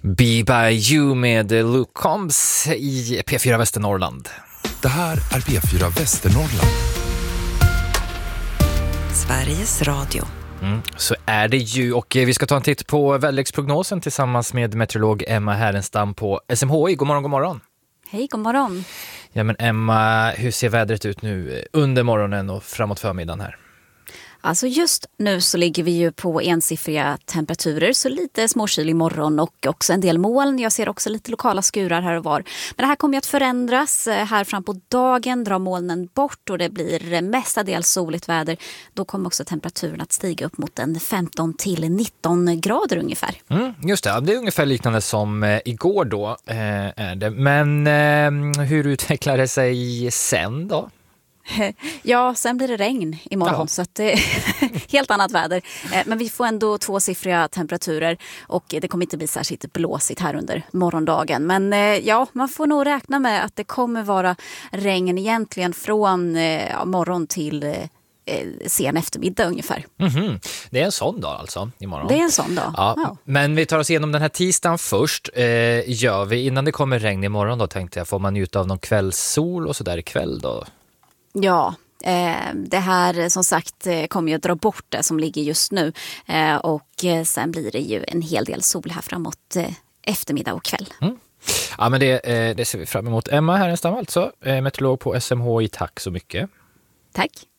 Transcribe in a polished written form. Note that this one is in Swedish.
Be by you med Luke Combs i P4 Västernorrland. Det här är P4 Västernorrland. Sveriges Radio. Så är det ju, och vi ska ta en titt på väderleksprognosen tillsammans med meteorolog Emma Härenstam på SMHI. God morgon, god morgon. Hej, god morgon. Ja, men Emma, hur ser vädret ut nu under morgonen och framåt förmiddagen här? Alltså just nu så ligger vi ju på ensiffriga temperaturer, så lite småkylig morgon och också en del moln. Jag ser också lite lokala skurar här och var. Men det här kommer ju att förändras. Här fram på dagen drar molnen bort och det blir mestadels soligt väder. Då kommer också temperaturen att stiga upp mot en 15 till 19 grader ungefär. Just det, det är ungefär liknande som igår då är det. Men hur utvecklar det sig sen då? Ja, sen blir det regn imorgon. Jaha. Så att det är helt annat väder. Men vi får ändå tvåsiffriga temperaturer och det kommer inte bli särskilt blåsigt här under morgondagen. Men ja, man får nog räkna med att det kommer vara regn egentligen från morgon till sen eftermiddag ungefär. Det är en sån dag alltså imorgon. Det är en sån dag. Ja. Men vi tar oss igenom den här tisdagen först. Gör vi innan det kommer regn imorgon då, tänkte jag. Får man njuta av någon kvällssol och så där ikväll då? Ja, det här som sagt kommer ju att dra bort det som ligger just nu och sen blir det ju en hel del sol här framåt eftermiddag och kväll. Ja, men det ser vi fram emot. Emma Härenstam alltså, meteorolog på SMHI, tack så mycket. Tack.